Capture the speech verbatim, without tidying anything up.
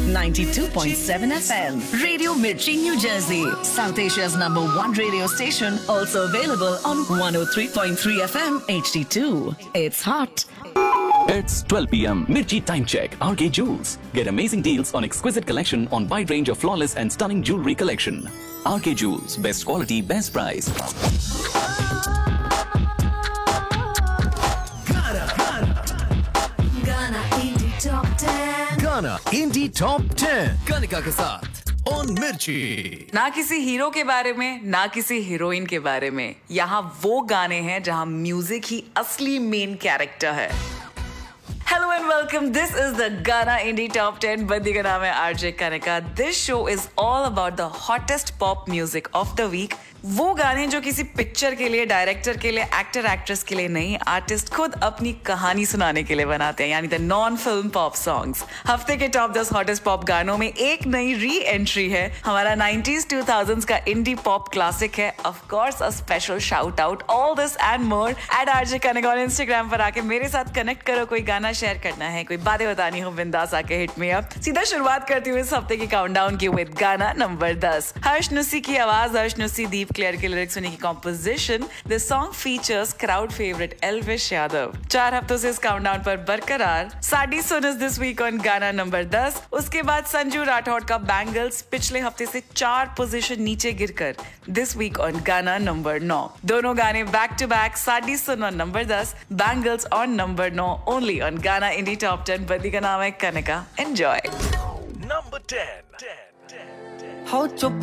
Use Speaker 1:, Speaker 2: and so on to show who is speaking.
Speaker 1: ninety-two point seven F M. Radio Mirchi, New Jersey. South Asia's number one radio station. Also available on one oh three point three F M H D two. It's hot.
Speaker 2: It's twelve p m. Mirchi Time Check. R K Jewels. Get amazing deals on exquisite collection on wide range of flawless and stunning jewelry collection. R K Jewels. Best quality, best price.
Speaker 3: गाना इंडी top ten Kanika के साथ on मिर्ची।
Speaker 4: ना किसी hero के बारे में ना किसी हीरोइन के बारे में, यहाँ वो गाने हैं जहाँ म्यूजिक ही असली मेन कैरेक्टर है। Hello and welcome, this is the गाना इंडी टॉप टेन। बंदी का नाम है RJ Kanika. This show is all about the hottest pop music of the week. वो गाने जो किसी पिक्चर के लिए, डायरेक्टर के लिए, एक्टर एक्ट्रेस के लिए नहीं, आर्टिस्ट खुद अपनी कहानी सुनाने के लिए बनाते हैं, यानी the non film pop songs. हफ्ते के टॉप दस हॉटेस्ट पॉप गानों में एक नई री एंट्री है। हमारा नाइंटीज़ टू थाउज़ेंड्स का इंडी पॉप क्लासिक है। Of course a special shout out, all this and more at RJ Kanika. Instagram पर आके मेरे साथ कनेक्ट करो। कोई गाना शेयर करना है, कोई बातें बतानी हो, बिंदास आके हिट मी अप। सीधा शुरुआत करती हूँ इस हफ्ते की काउंटडाउन की विद गाना नंबर दस। हर्ष नुसी की आवाज, हर्ष नुसी, दीप क्लियर के लिरिक्स, उन्हीं की composition. This song features crowd favourite Elvish Yadav. चार हफ्तों से इस काउंटडाउन पर बरकरार। साडी सुनस दिस वीक ऑन गाना नंबर दस। उसके बाद संजू राठौड़ का बैंगल्स पिछले हफ्ते से चार पोजीशन नीचे गिरकर दिस वीक ऑन गाना नंबर नौ। दोनों गाने back to back. Sari soon on number दस, bangles on number now, only on गाना इंडी टॉप टेन। बंदी का नाम है कनिका। एंजॉय।
Speaker 3: Number ten.
Speaker 5: हो चुप